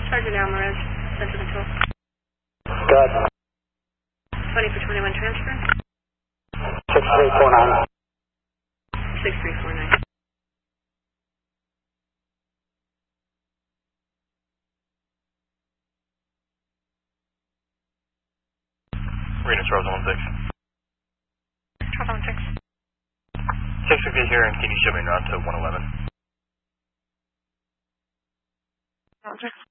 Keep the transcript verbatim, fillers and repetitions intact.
Sergeant Alvarez, Central Control. Good. twenty for twenty-one transfer. six three four nine. six three four nine. Reno Charles one six. Charles one six. six fifty here, and can you show me around to one eleven? one six.